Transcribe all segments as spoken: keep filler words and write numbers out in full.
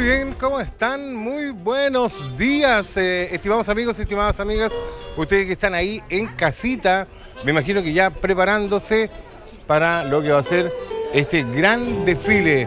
bien, ¿cómo están? Muy buenos días, eh, estimados amigos, estimadas amigas. Ustedes que están ahí en casita, me imagino que ya preparándose para lo que va a ser este gran desfile.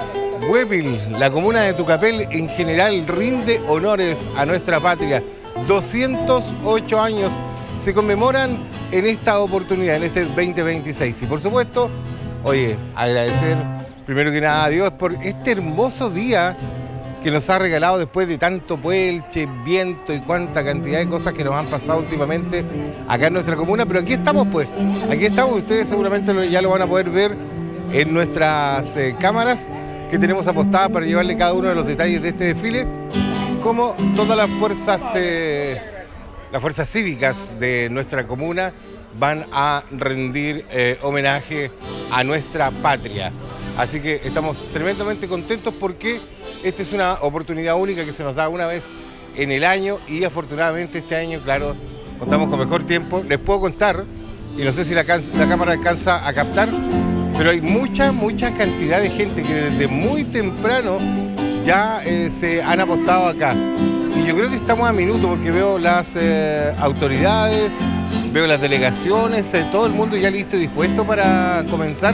Huépil, la comuna de Tucapel en general rinde honores a nuestra patria. doscientos ocho años se conmemoran en esta oportunidad, en este veinte veintiséis. Y por supuesto, oye, agradecer primero que nada a Dios por este hermoso día que nos ha regalado después de tanto puelche, viento y cuánta cantidad de cosas que nos han pasado últimamente acá en nuestra comuna. Pero aquí estamos pues, aquí estamos, ustedes seguramente ya lo van a poder ver en nuestras eh, cámaras que tenemos apostadas para llevarle cada uno de los detalles de este desfile, como todas las fuerzas, eh, las fuerzas cívicas de nuestra comuna van a rendir eh, homenaje a nuestra patria. Así que estamos tremendamente contentos porque esta es una oportunidad única que se nos da una vez en el año y afortunadamente este año, claro, contamos con mejor tiempo. Les puedo contar, y no sé si la, la cámara alcanza a captar, pero hay mucha, mucha cantidad de gente que desde muy temprano ya eh, se han apostado acá. Y yo creo que estamos a minuto porque veo las eh, autoridades, veo las delegaciones, eh, todo el mundo ya listo y dispuesto para comenzar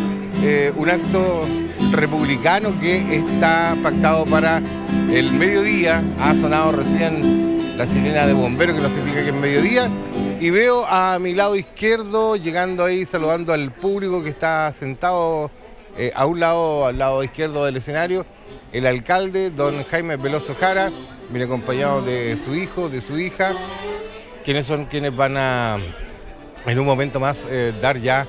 eh, un acto republicano que está pactado para el mediodía. Ha sonado recién la sirena de bomberos que nos indica que es mediodía. Y veo a mi lado izquierdo, llegando ahí, saludando al público que está sentado eh, a un lado, al lado izquierdo del escenario, el alcalde, don Jaime Veloso Jara, viene acompañado de su hijo, de su hija, quienes son quienes van a, en un momento más, eh, dar ya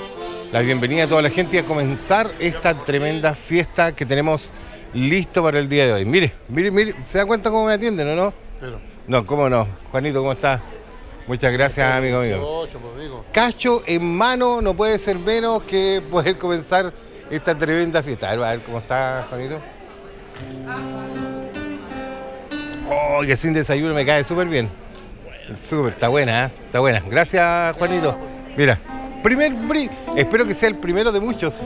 la bienvenida a toda la gente y a comenzar esta tremenda fiesta que tenemos listo para el día de hoy. Mire, mire, mire, ¿se da cuenta cómo me atienden o no? Pero. No, cómo no. Juanito, ¿cómo estás? Muchas gracias, amigo mío. Cacho en mano, no puede ser menos que poder comenzar esta tremenda fiesta. A ver, a ver cómo está, Juanito. Oh, que sin desayuno me cae súper bien. Súper, está buena, ¿eh? Está buena. Gracias, Juanito. Mira, primer bri... espero que sea el primero de muchos.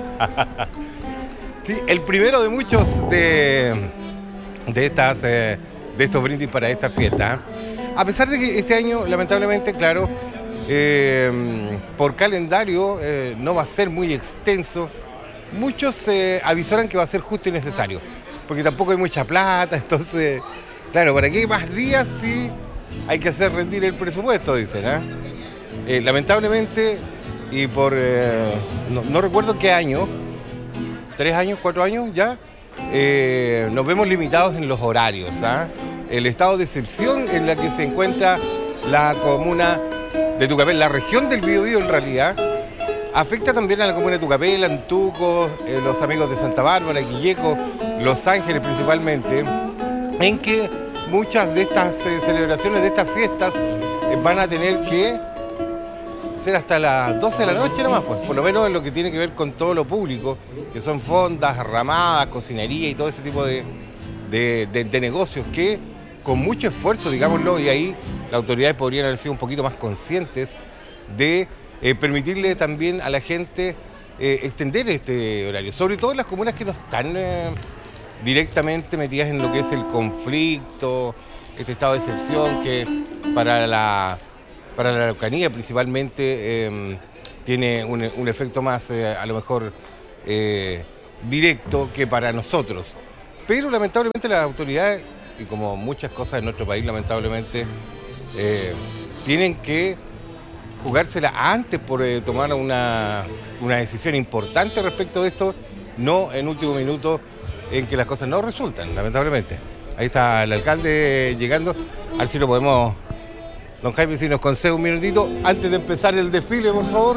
Sí, el primero de muchos de, de, estas, eh, de estos brindis para esta fiesta, ¿eh? A pesar de que este año, lamentablemente, claro, eh, por calendario eh, no va a ser muy extenso, muchos eh, avisaron que va a ser justo y necesario, porque tampoco hay mucha plata, entonces, claro, ¿para qué más días si hay que hacer rendir el presupuesto? Dicen, ¿eh? Eh, lamentablemente, y por, eh, no, no recuerdo qué año, tres años, cuatro años ya, eh, nos vemos limitados en los horarios, ¿ah? El estado de excepción en la que se encuentra la comuna de Tucapel, la región del Biobío en realidad, afecta también a la comuna de Tucapel, Antuco, eh, los amigos de Santa Bárbara, Quilleco, Los Ángeles principalmente, en que muchas de estas eh, celebraciones, de estas fiestas, eh, van a tener que ser hasta las doce de la noche nomás, pues, por lo menos en lo que tiene que ver con todo lo público, que son fondas, ramadas, cocinería y todo ese tipo de, de, de, de negocios que con mucho esfuerzo, digámoslo, y ahí las autoridades podrían haber sido un poquito más conscientes de eh, permitirle también a la gente eh, extender este horario, sobre todo en las comunas que no están eh, directamente metidas en lo que es el conflicto, este estado de excepción que para la, para la Araucanía principalmente eh, tiene un, un efecto más eh, a lo mejor eh, directo que para nosotros. Pero lamentablemente las autoridades, y como muchas cosas en nuestro país, lamentablemente, eh, tienen que jugársela antes por eh, tomar una, una decisión importante respecto de esto, no en último minuto en que las cosas no resultan, lamentablemente. Ahí está el alcalde llegando, a ver si lo podemos, don Jaime, si nos concede un minutito, antes de empezar el desfile, por favor.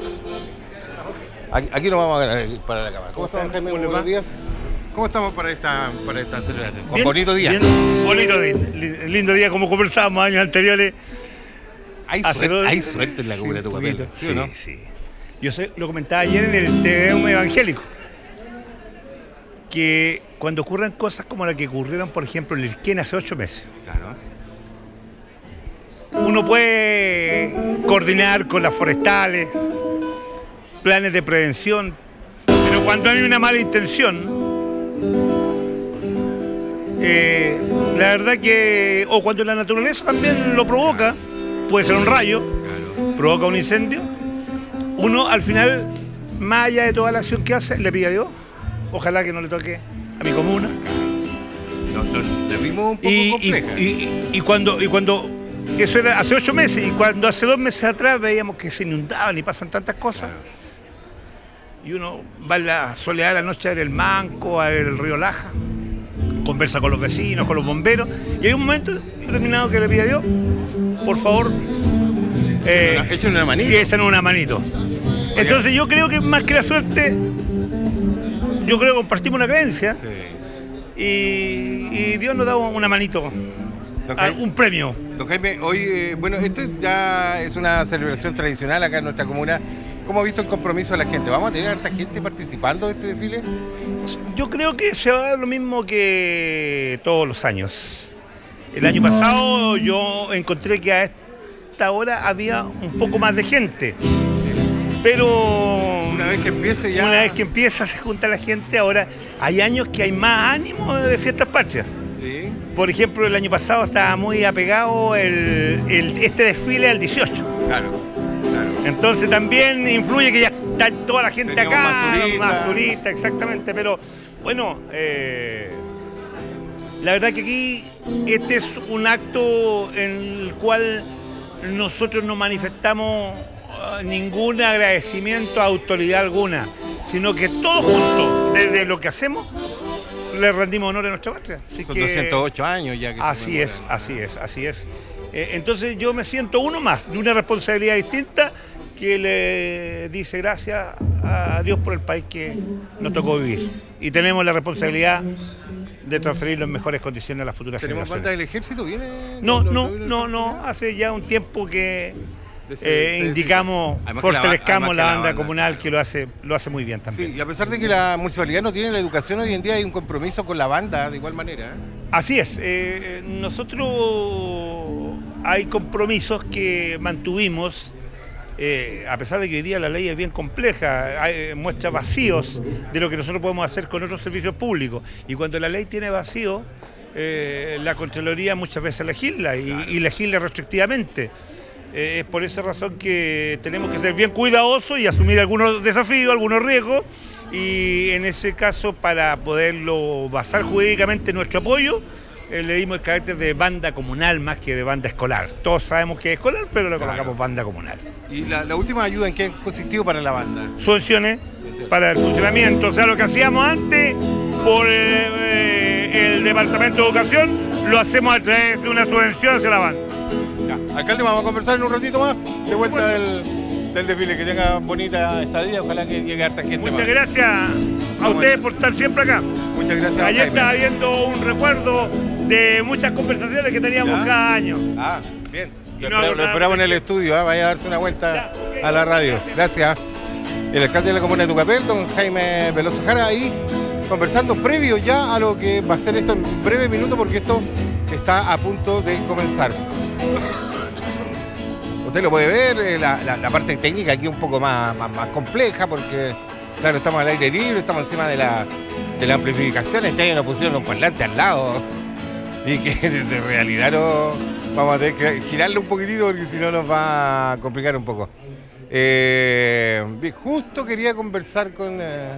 Aquí, aquí nos vamos a ganar para la cámara. ¿Cómo está, don Jaime? Buenos días. ¿Cómo estamos para esta, para esta celebración? Con bien, bonito día. Bien, bonito día. Lindo día, como conversábamos años anteriores. Hay, suerte, dos... hay suerte en la comuna de Tucapel. ¿Sí, sí, no? Sí. Yo sé, lo comentaba ayer en el T V U evangélico, que cuando ocurren cosas como las que ocurrieron, por ejemplo, en el Irquén hace ocho meses, claro, uno puede coordinar con las forestales, planes de prevención, pero cuando hay una mala intención, eh, la verdad que, o cuando la naturaleza también lo provoca, puede ser un rayo, provoca un incendio, uno al final, más allá de toda la acción que hace, le pide a Dios, ojalá que no le toque a mi comuna. Nos, nos, nos vimos un poco y, compleja. Y, y, y, cuando, y cuando, eso era hace ocho meses, y cuando hace dos meses atrás veíamos que se inundaban y pasan tantas cosas, claro. Y uno va en la soledad de la noche a ver el Manco, a ver el río Laja, conversa con los vecinos, con los bomberos, y hay un momento determinado que le pide a Dios, por favor, eh, echen una manito. Y echen una manito. Entonces yo creo que más que la suerte, yo creo que compartimos una creencia. Sí. Y, y Dios nos da una manito, Jaime, un premio. Don Jaime, hoy, eh, bueno, esto ya es una celebración tradicional acá en nuestra comuna. ¿Cómo ha visto el compromiso de la gente? ¿Vamos a tener harta gente participando de este desfile? Yo creo que se va a dar lo mismo que todos los años. El año pasado yo encontré que a esta hora había un poco más de gente. Pero una vez que empiece ya... Una vez que empieza se junta la gente. Ahora hay años que hay más ánimo de fiestas patrias. Sí. Por ejemplo, el año pasado estaba muy apegado el, el, este desfile al dieciocho. Claro, claro. Entonces también influye que ya está toda la gente Tenemos acá, más turistas, más turistas, exactamente. Pero bueno, eh, la verdad que aquí este es un acto en el cual nosotros nos manifestamos ningún agradecimiento a autoridad alguna, sino que todos juntos, desde lo que hacemos, le rendimos honor a nuestra patria. Así Son que, doscientos ocho años ya que... Así es, así es, así es. Eh, entonces yo me siento uno más, de una responsabilidad distinta, que le dice gracias a Dios por el país que nos tocó vivir. Y tenemos la responsabilidad de transferirlo en mejores condiciones a las futuras generaciones. ¿Tenemos banda del ejército? ¿Viene? No, no, no, no, hace ya un tiempo que... Eh, indicamos, fortalecamos la, la banda, banda comunal que lo hace, lo hace muy bien también. Sí, y a pesar de que la municipalidad no tiene la educación, hoy en día hay un compromiso con la banda de igual manera. ¿eh? Así es, eh, nosotros hay compromisos que mantuvimos, eh, a pesar de que hoy día la ley es bien compleja, hay, muestra vacíos de lo que nosotros podemos hacer con otros servicios públicos. Y cuando la ley tiene vacío, eh, la Contraloría muchas veces legisla y, y legisla restrictivamente. Eh, es por esa razón que tenemos que ser bien cuidadosos y asumir algunos desafíos, algunos riesgos, y en ese caso, para poderlo basar jurídicamente nuestro apoyo, eh, le dimos el carácter de banda comunal más que de banda escolar. Todos sabemos que es escolar, pero le colocamos claro. banda comunal. ¿Y la, la última ayuda en qué ha consistido para la banda? Subvenciones para el funcionamiento, o sea, lo que hacíamos antes por eh, el Departamento de Educación, lo hacemos a través de una subvención hacia la banda. Ya. Alcalde, vamos a conversar en un ratito más de vuelta bueno. del, del desfile. Que tenga bonita estadía, ojalá que llegue harta gente. Muchas más. gracias a Vamos ustedes por estar siempre acá. Muchas gracias. Ayer estaba viendo un recuerdo de muchas conversaciones que teníamos ¿Ya? cada año. Ah, bien. Lo, no espera, lo esperamos en el estudio, ¿eh? Vaya a darse una vuelta ya, okay. a la radio. Gracias. El alcalde de la comuna de Tucapel, don Jaime Veloso Jara, ahí conversando previo ya a lo que va a ser esto en breve minuto, porque esto está a punto de comenzar. Usted lo puede ver, la, la, la parte técnica aquí un poco más, más, más compleja, porque claro, estamos al aire libre, estamos encima de la, de la amplificación. Este año nos pusieron un parlante al lado y que de realidad no vamos a tener que girarle un poquitito, porque si no nos va a complicar un poco. Eh, justo quería conversar con eh,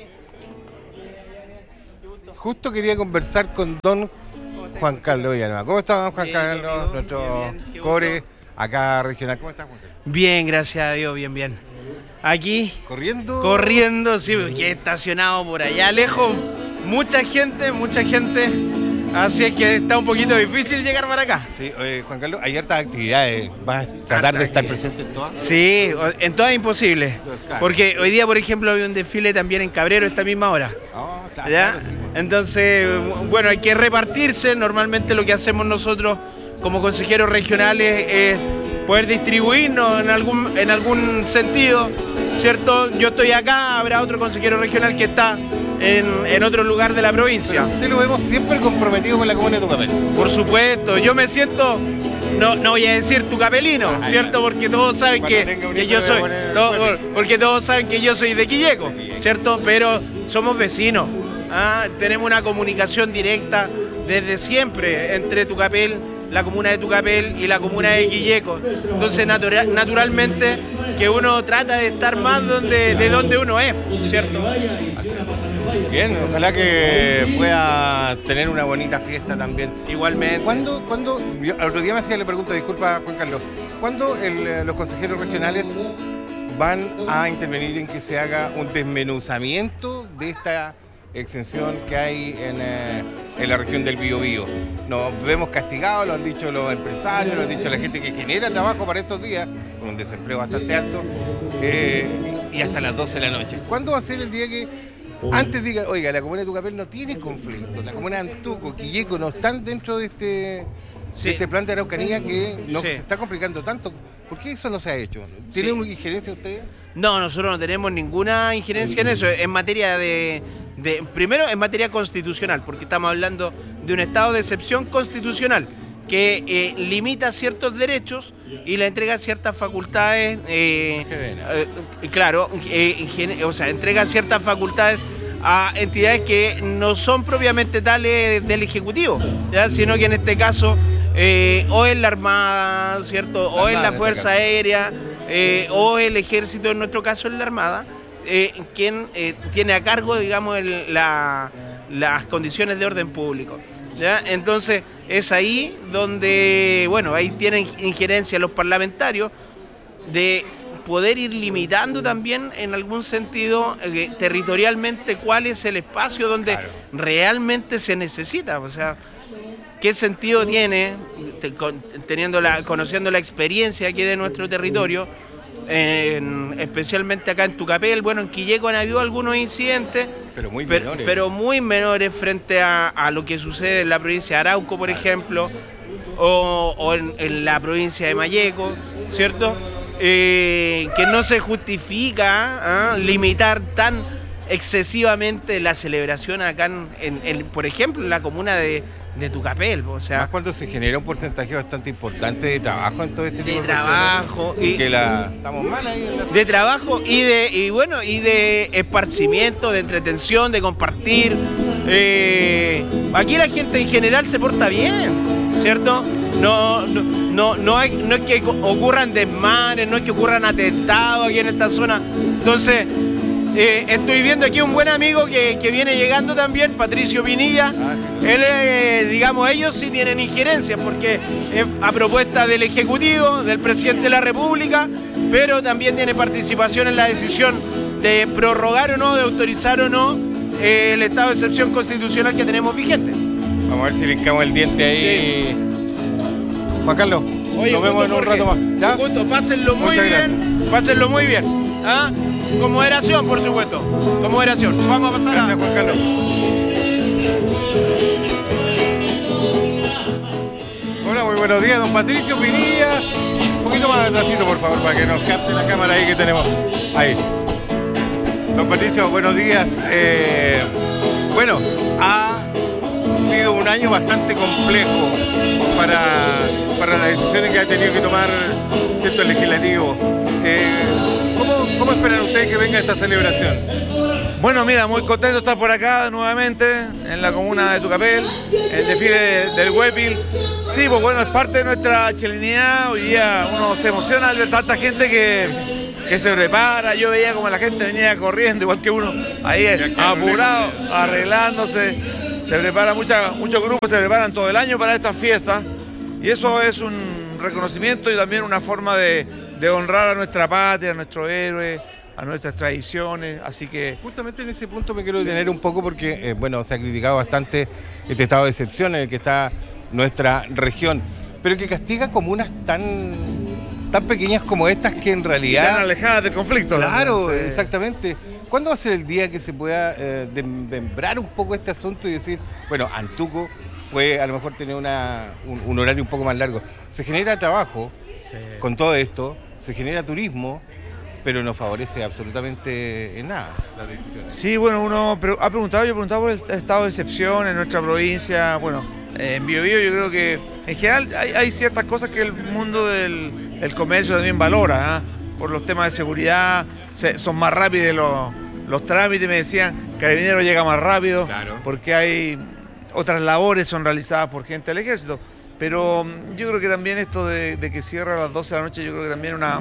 justo quería conversar con don Juan Carlos Villanueva. ¿Cómo está don Juan bien, Carlos? Bien, nuestro bien, core acá regional. ¿Cómo está Juan Carlos? Bien, gracias a Dios, bien, bien. Aquí corriendo corriendo, sí, que he estacionado por allá lejos, mucha gente, mucha gente. Así es que está un poquito difícil llegar para acá. Sí, eh, Juan Carlos, hay hartas actividades. ¿Vas a tratar Harta de estar presente en todas? Sí, en todas es imposible. Claro. Porque hoy día, por ejemplo, había un desfile también en Cabrero a esta misma hora. Oh, claro, ¿ya? Claro, sí. Entonces, bueno, hay que repartirse. Normalmente lo que hacemos nosotros como consejeros regionales es poder distribuirnos en algún, en algún sentido, ¿cierto? Yo estoy acá, habrá otro consejero regional que está En, en otro lugar de la provincia. Pero usted lo vemos siempre comprometido con la comuna de Tucapel. Por supuesto, yo me siento, no, no voy a decir tucapelino, ah, ¿cierto? Porque todos saben que, que yo soy, todo, porque todos saben que yo soy de Quilleco, ¿cierto? Pero somos vecinos, ¿ah? Tenemos una comunicación directa desde siempre entre Tucapel, la comuna de Tucapel y la comuna de Quilleco. Entonces, natura, naturalmente, que uno trata de estar más donde, de donde uno es, ¿cierto? Bien, ojalá que pueda tener una bonita fiesta también. Igualmente. ¿Cuándo, cuándo, yo, el otro día me hacía la pregunta, disculpa Juan Carlos, ¿cuándo el, los consejeros regionales van a intervenir en que se haga un desmenuzamiento de esta exención que hay en, eh, en la región del Biobío? Nos vemos castigados, lo han dicho los empresarios, lo han dicho la gente que genera trabajo para estos días, con un desempleo bastante alto, eh, y hasta las doce de la noche. ¿Cuándo va a ser el día que antes diga, oiga, la comuna de Tucapel no tiene conflicto, la comuna de Antuco, Quilleco no están dentro de este, sí. de este plan de Araucanía que nos sí. se está complicando tanto? ¿Por qué eso no se ha hecho? ¿Tienen sí. una injerencia ustedes? No, nosotros no tenemos ninguna injerencia en eso. En materia de, de... Primero, en materia constitucional, porque estamos hablando de un estado de excepción constitucional que eh, limita ciertos derechos y le entrega ciertas facultades, eh, eh, claro, eh, o sea, entrega ciertas facultades a entidades que no son propiamente tales del Ejecutivo, ¿ya? Sino que en este caso eh, o es la Armada, ¿cierto? O es la Fuerza Aérea, eh, o el Ejército, en nuestro caso es la Armada, eh, quien eh, tiene a cargo, digamos, el, la, las condiciones de orden público. ¿Ya? Entonces es ahí donde, bueno, ahí tienen injerencia los parlamentarios de poder ir limitando también en algún sentido eh, territorialmente cuál es el espacio donde claro. realmente se necesita. O sea, ¿qué sentido tiene, te, con, teniendo la, conociendo la experiencia aquí de nuestro territorio, en, especialmente acá en Tucapel? Bueno, en Quilleco han habido algunos incidentes, pero muy menores, pero, pero muy menores frente a, a lo que sucede en la provincia de Arauco, por ejemplo, o, o en, en la provincia de Malleco, ¿cierto? Eh, que no se justifica ¿eh? limitar tan excesivamente la celebración acá, en, en, en, por ejemplo, en la comuna de, de Tucapel. O sea, más cuando se genera un porcentaje bastante importante de trabajo en todo este tipo de, de trabajo y que la estamos mal ahí en la... de trabajo y de y bueno y de esparcimiento, de entretención, de compartir. Eh, aquí la gente en general se porta bien, ¿cierto? No, no, no, no, hay, no es que ocurran desmanes, no es que ocurran atentados aquí en esta zona. Entonces, eh, estoy viendo aquí un buen amigo que, que viene llegando también, Patricio Pinilla. Ah, sí. Él, eh, digamos, ellos sí tienen injerencia porque es a propuesta del Ejecutivo, del Presidente de la República, pero también tiene participación en la decisión de prorrogar o no, de autorizar o no eh, el estado de excepción constitucional que tenemos vigente. Vamos a ver si le hincamos el diente ahí. Sí. Juan Carlos, Oye, nos vemos en un rato más. ¿Ya? Un gusto, pásenlo muy Muchas bien, gracias. pásenlo muy bien. ¿Ah? Con moderación, por supuesto, con moderación. Vamos a pasar gracias, a... Juan Carlos. Hola, muy buenos días, don Patricio Pinilla. Un poquito más atrásito, por favor, para que nos capte la cámara ahí que tenemos. Ahí. Don Patricio, buenos días. Eh, bueno, ha sido un año bastante complejo para, para las decisiones que ha tenido que tomar cierto legislativo. Eh, ¿cómo, ¿Cómo esperan ustedes que venga esta celebración? Bueno, mira, muy contento de estar por acá nuevamente en la comuna de Tucapel, el desfile del Huépil. Sí, pues bueno, es parte de nuestra chilenidad. Hoy día uno se emociona al ver tanta gente que, que se prepara. Yo veía como la gente venía corriendo, igual que uno, ahí apurado, arreglándose. Se prepara, mucha, muchos grupos se preparan todo el año para estas fiestas. Y eso es un reconocimiento y también una forma de, de honrar a nuestra patria, a nuestros héroes, a nuestras tradiciones, así que... Justamente en ese punto me quiero detener un poco porque, eh, bueno, se ha criticado bastante este estado de excepción en el que está nuestra región, pero que castiga comunas tan, tan pequeñas como estas que en realidad... Y tan alejadas del conflicto. Claro, sí. Exactamente. ¿Cuándo va a ser el día que se pueda eh, desmembrar un poco este asunto y decir, bueno, Antuco puede a lo mejor tener una, un, un horario un poco más largo? Se genera trabajo sí. con todo esto, se genera turismo, pero no favorece absolutamente en nada las decisiones. Sí, bueno, uno ha preguntado, yo he preguntado por el estado de excepción en nuestra provincia. Bueno, en Biobío yo creo que en general hay, hay ciertas cosas que el mundo del, del comercio también valora, ¿eh? Por los temas de seguridad, se, son más rápidos los, los trámites, me decían, Carabineros llega más rápido, claro. Porque hay otras labores son realizadas por gente del ejército. Pero yo creo que también esto de, de que cierra a las doce de la noche, yo creo que también una,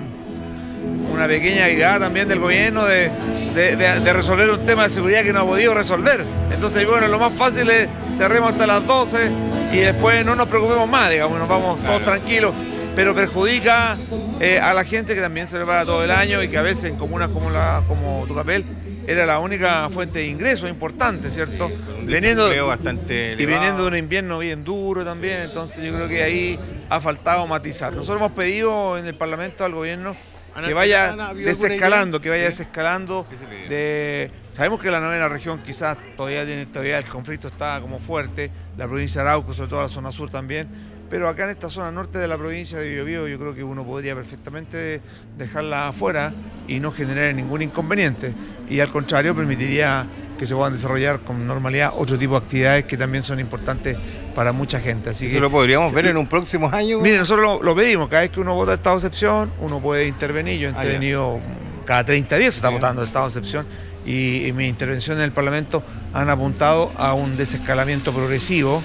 una pequeña guiada también del gobierno de, de, de, de resolver un tema de seguridad que no ha podido resolver. Entonces, bueno, lo más fácil es cerremos hasta las doce y después no nos preocupemos más, digamos, nos vamos claro. todos tranquilos, pero perjudica eh, a la gente que también se prepara todo el año y que a veces en comunas como, la, como Tucapel era la única fuente de ingresos importante, ¿cierto? Sí, viniendo, bastante y viniendo de un invierno bien duro también, entonces yo creo que ahí ha faltado matizar. Nosotros hemos pedido en el Parlamento al gobierno que vaya desescalando, que vaya desescalando. De, sabemos que la novena región quizás todavía tiene, todavía el conflicto está como fuerte, la provincia de Arauco, sobre todo la zona sur también. Pero acá en esta zona norte de la provincia de Biobío yo creo que uno podría perfectamente dejarla afuera y no generar ningún inconveniente. Y al contrario, permitiría que se puedan desarrollar con normalidad otro tipo de actividades que también son importantes para mucha gente. Así ¿Eso que lo podríamos ver en un próximo año? Mire, nosotros lo, lo pedimos. Cada vez que uno vota el estado de excepción, uno puede intervenir. Yo he intervenido ah, cada treinta días, se está votando el estado de excepción. Y, y mis intervenciones en el Parlamento han apuntado a un desescalamiento progresivo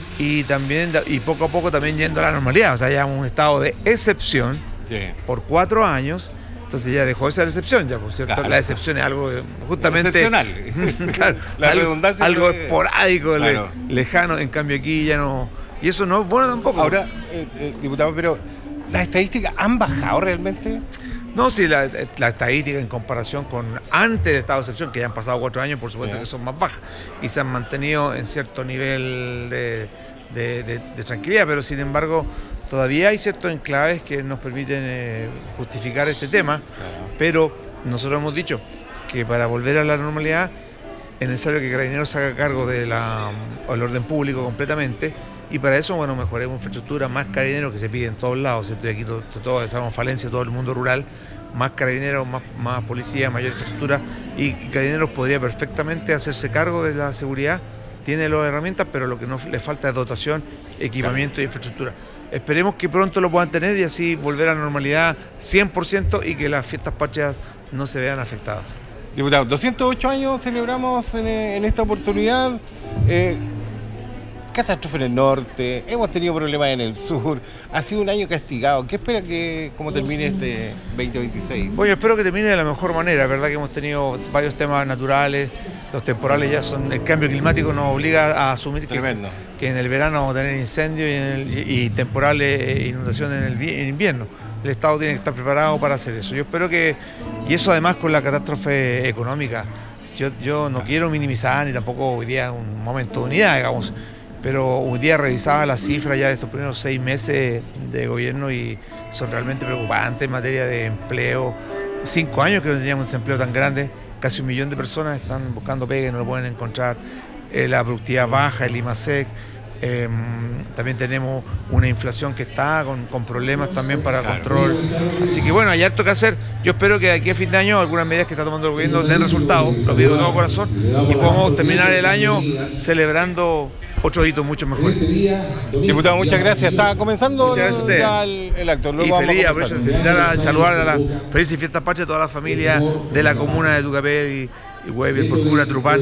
y también y poco a poco también yendo a la normalidad, o sea, ya un estado de excepción sí. por cuatro años, entonces ya dejó de ser excepción, ya por cierto, claro. La excepción es algo justamente excepcional, claro, la algo, redundancia algo de... esporádico, claro. le, lejano, en cambio aquí ya no, y eso no es bueno tampoco. Ahora, eh, eh, diputado, pero ¿las estadísticas han bajado realmente? No, sí, la, la estadística en comparación con antes del estado de excepción, que ya han pasado cuatro años, por supuesto sí. que son más bajas y se han mantenido en cierto nivel de, de, de, de tranquilidad, pero sin embargo todavía hay ciertos enclaves que nos permiten eh, justificar este tema, claro. pero nosotros hemos dicho que para volver a la normalidad es necesario que Carabineros se haga cargo del orden público completamente. Y para eso, bueno, mejoremos infraestructura, más carabineros que se pide en todos lados, ¿cierto? Y aquí todos todo, estamos falencia, todo el mundo rural, más carabineros, más, más policía, mayor infraestructura, y, y Carabineros podría perfectamente hacerse cargo de la seguridad, tiene las herramientas, pero lo que no le falta es dotación, equipamiento y infraestructura. Esperemos que pronto lo puedan tener y así volver a la normalidad cien por ciento y que las fiestas patrias no se vean afectadas. Diputado, doscientos ocho años celebramos en, en esta oportunidad. Eh, Catástrofe en el norte, hemos tenido problemas en el sur, ha sido un año castigado. ¿Qué espera que cómo termine este veinte veintiséis? Bueno, espero que termine de la mejor manera, verdad que hemos tenido varios temas naturales, los temporales ya son, el cambio climático nos obliga a asumir que, que en el verano vamos a tener incendios y, en el, y, y temporales e inundaciones en el en invierno. El Estado tiene que estar preparado para hacer eso. Yo espero que, y eso además con la catástrofe económica, yo, yo no quiero minimizar ni tampoco hoy día un momento de unidad, digamos. Pero un día revisaba las cifras ya de estos primeros seis meses de gobierno y son realmente preocupantes en materia de empleo. Cinco años que no teníamos un desempleo tan grande, casi un millón de personas están buscando pega y no lo pueden encontrar. Eh, la productividad baja, el IMASEC. Eh, también tenemos una inflación que está con, con problemas también para claro. control. Así que bueno, hay harto que hacer. Yo espero que de aquí a fin de año algunas medidas que está tomando el gobierno den resultados, lo pido de todo corazón, y podamos terminar el año celebrando otro hito mucho mejor. Diputado, muchas gracias. Está comenzando el, ya el, el acto. Luego y feliz, por eso, felicitar, saludar a la feliz y fiesta patria a toda la familia de la comuna de Tucapel y, y Huevi, por Cura Trupán.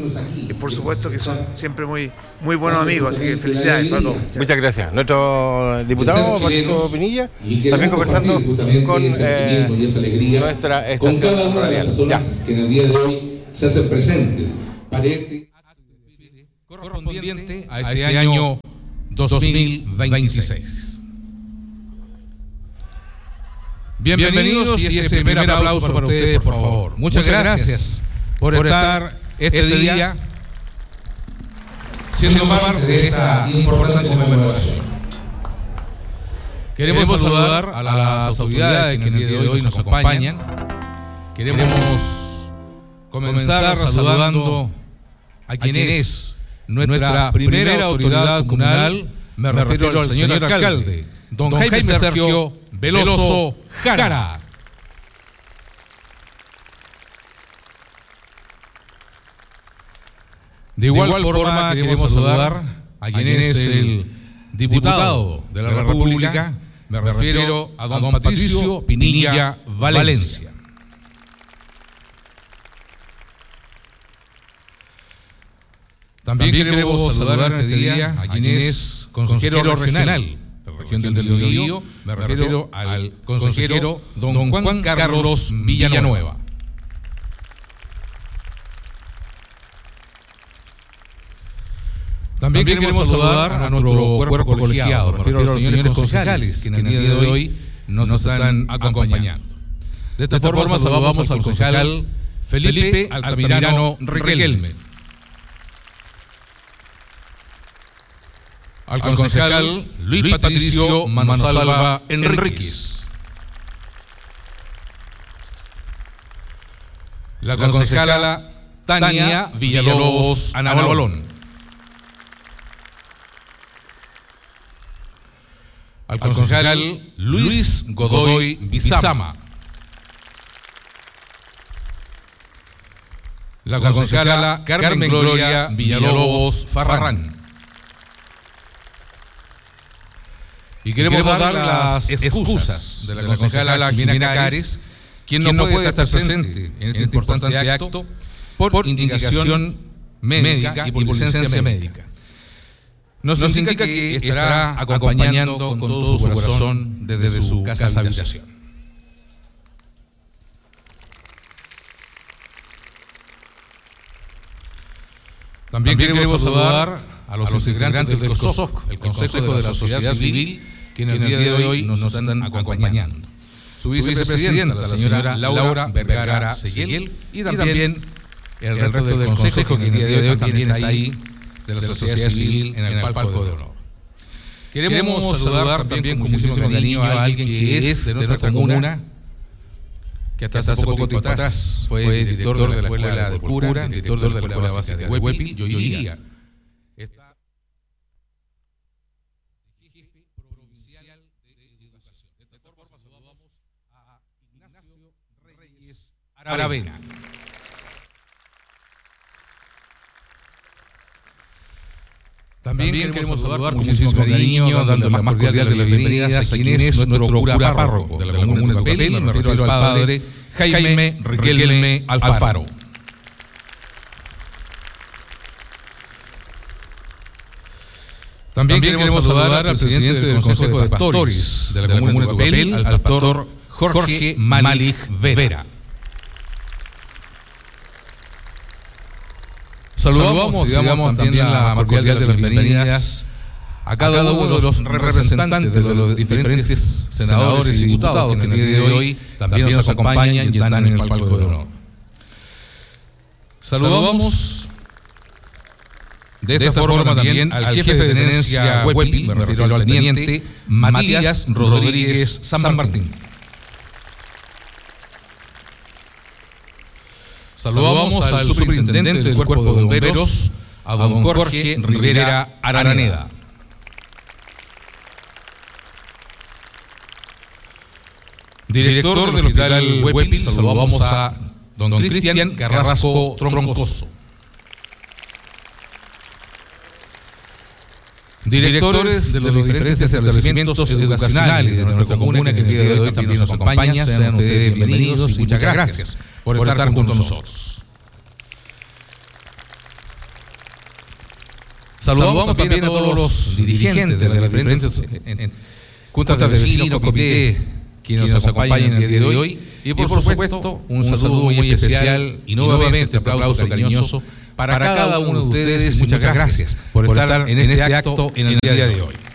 Y por supuesto que son siempre muy, muy buenos amigos, así que felicidades para todos. Muchas gracias. Nuestro diputado, Marcelo Pinilla, también conversando con eh, nuestra estación con cada una de las personas que en el día de hoy se hacen presentes para este correspondiente a este año dos mil veintiséis. Bienvenidos y ese primer aplauso para ustedes, por favor. Muchas gracias por estar este día siendo parte de esta importante conmemoración. Queremos saludar a las autoridades que en el día de hoy nos acompañan. Queremos comenzar saludando a quien es nuestra primera autoridad comunal, me refiero al señor alcalde, don Jaime Sergio Veloso Jara. De igual, de igual forma, queremos saludar a quien es el diputado de la República, me refiero a don Patricio Pinilla Valencia. También, También queremos saludar en este día a quien es consejero regional de la región del Biobío. Me refiero al consejero don Juan Carlos Villanueva. También, También queremos saludar a nuestro cuerpo colegiado, me refiero a los señores concejales que en el día de hoy nos están acompañando. De esta, de esta forma saludamos al concejal Felipe Altamirano Riquelme, al concejal Luis Patricio Manosalva Enríquez, la concejala Tania Villalobos Anabalón, al concejal Luis Godoy Bizama, la concejala Carmen Gloria Villalobos Farrán. Y queremos, y queremos dar las excusas de la concejala Jimena Cares, quien no, no puede estar presente en este importante acto por, por indicación médica y por licencia médica. Nos, Nos indica que estará acompañando con todo su corazón desde, desde su casa habitación. También, También queremos saludar a los, a los integrantes del COSOC, el Consejo de la Sociedad Civil, que en el día de hoy nos están acompañando. Su vicepresidenta, la señora Laura Vergara Seguel, y también el resto del Consejo, que en el día de hoy también está ahí, de la sociedad civil en el palco de honor. Queremos saludar también con muchísimo cariño a alguien que es de nuestra comuna, que hasta hace poco tiempo atrás fue director de la Escuela de Cura, director de la Escuela Básica de Huepil, y hoy día está jefe provincial de educación. De esta forma saludamos a Ignacio Reyes Aravena. También, También queremos saludar con muchísimo cariño, dando las más cordiales de las bienvenidas a quien es nuestro cura párroco de la comuna de Tucapel. Me refiero al padre Jaime Riquelme Alfaro. También, También queremos saludar al presidente del Consejo de Pastores de la comuna de Tucapel, al pastor Jorge Malik Vera. Saludamos, digamos, también la más cordial de las bienvenidas a cada uno de los representantes de los diferentes senadores y diputados que en el día de hoy también nos acompañan y están en el palco de honor. Saludamos de esta forma también al jefe de tenencia Huepil, me refiero al teniente Matías Rodríguez San Martín. Saludamos al superintendente del Cuerpo de Bomberos, a don Jorge Rivera Araneda. Director del Hospital Huepil, saludamos a don Cristian Carrasco Troncoso. Directores de los diferentes establecimientos educacionales de nuestra comuna que el día de hoy también nos acompañan, sean ustedes bienvenidos y muchas gracias por estar junto a nosotros. Saludamos también a todos los dirigentes de las diferentes juntas de vecinos, comité, quienes nos acompañan en el día de hoy. Y por supuesto, un saludo muy especial y nuevamente un aplauso cariñoso para cada uno de ustedes y muchas gracias por estar en este acto en el día de hoy.